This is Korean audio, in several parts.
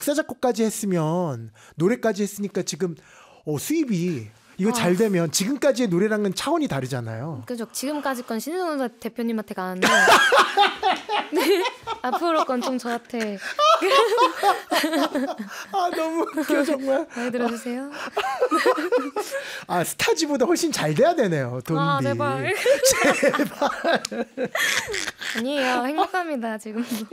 작사 작곡까지 했으면 노래까지 했으니까 지금 수입이 이거 잘 되면 지금까지의 노래랑은 차원이 다르잖아요. 그죠. 지금까지 건 신승훈 대표님한테 가는데 네. 앞으로 건 좀 저한테. 너무 웃겨 정말. 많이 들어주세요. 스타즈보다 훨씬 잘 돼야 되네요. 돈비. 제발. 아니에요. 행복합니다 지금도.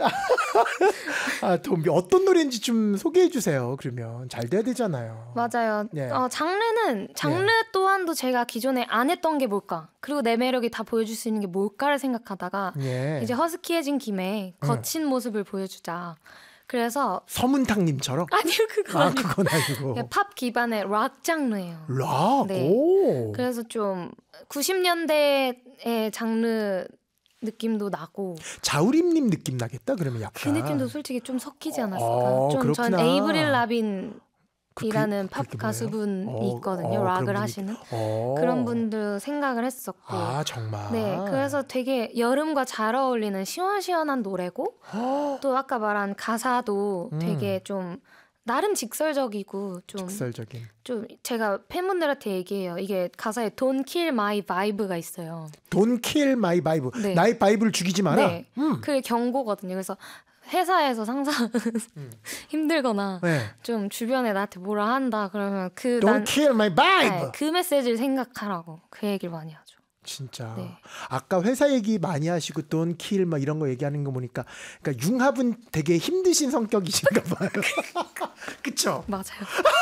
돈비 어떤 노래인지 좀 소개해 주세요. 그러면 잘 돼야 되잖아요. 맞아요. 예. 장르 또한도 제가 기존에 안 했던 게 뭘까, 그리고 내 매력이 다 보여줄 수 있는 게 뭘까를 생각하다가 이제 허스키해진 김에 거친 모습을 보여주자. 그래서 서문탁님처럼? 아니요, 그건 아니고 팝 기반의 락 장르예요. 락? 네. 오. 그래서 좀 90년대의 장르 느낌도 나고. 자우림님 느낌 나겠다 그러면 약간. 그 느낌도 솔직히 좀 섞이지 않았을까. 좀 전 그렇구나. 에이브릴 라빈이라는 팝 가수분이 있거든요. 락을 하시는 그런 분들 생각을 했었고. 정말. 네, 그래서 되게 여름과 잘 어울리는 시원시원한 노래고 또 아까 말한 가사도 되게 좀 나름 직설적이고 직설적인. 좀 제가 팬분들한테 얘기해요. 이게 가사에 Don't kill my vibe가 있어요. Don't kill my vibe. 네. 나의 바이브를 죽이지 마라. 네. 그게 경고거든요. 그래서 회사에서 상사 힘들거나 좀 주변에 나한테 뭐라 한다 그러면 Don't kill my vibe. 그 메시지를 생각하라고 그 얘기를 많이 하죠. 진짜. 네. 아까 회사 얘기 많이 하시고 Don't kill 막 이런 거 얘기하는 거 보니까 그러니까 융합은 되게 힘드신 성격이신가 봐요. 그쵸? 맞아요.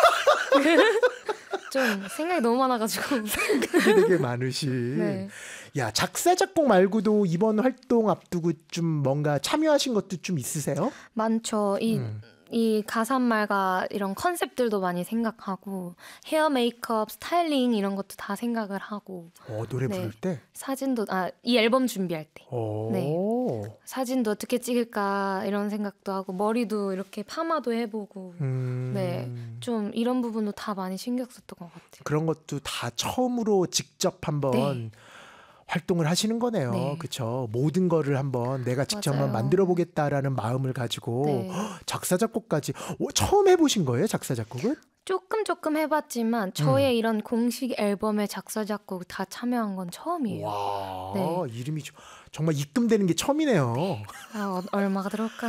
좀 생각이 너무 많아가지고. 생각이 되게 많으시. 네. 야, 작사 작곡 말고도 이번 활동 앞두고 좀 뭔가 참여하신 것도 좀 있으세요? 많죠. 이 가사말과 이런 컨셉들도 많이 생각하고 헤어 메이크업, 스타일링 이런 것도 다 생각을 하고. 노래 부를 때? 사진도 이 앨범 준비할 때. 네. 사진도 어떻게 찍을까 이런 생각도 하고 머리도 이렇게 파마도 해보고. 네. 좀 이런 부분도 다 많이 신경 썼던 것 같아요. 그런 것도 다 처음으로 직접 한번 활동을 하시는 거네요. 네. 그렇죠. 모든 거를 한번 내가 직접 한번 만들어 보겠다라는 마음을 가지고 작사 작곡까지 처음 해보신 거예요? 작사 작곡은? 조금 해봤지만 저의 이런 공식 앨범에 작사 작곡 다 참여한 건 처음이에요. 와, 네. 이름이 정말 입금되는 게 처음이네요. 네. 얼마가 들어올까?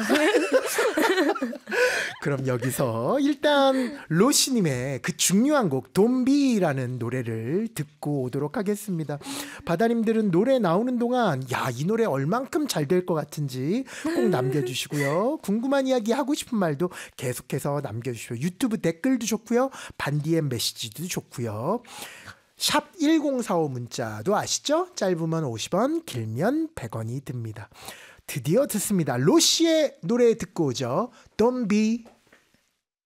그럼 여기서 일단 로시님의 그 중요한 곡 돈비라는 노래를 듣고 오도록 하겠습니다. 바다님들은 노래 나오는 동안 이 노래 얼만큼 잘 될 것 같은지 꼭 남겨주시고요. 궁금한 이야기 하고 싶은 말도 계속해서 남겨주시고요. 유튜브 댓글도 좋고요. 반디엠 메시지도 좋고요. 샵 1045 문자도 아시죠? 짧으면 50원, 길면 100원이 듭니다. 드디어 듣습니다. 로시의 노래 듣고 오죠. Don't be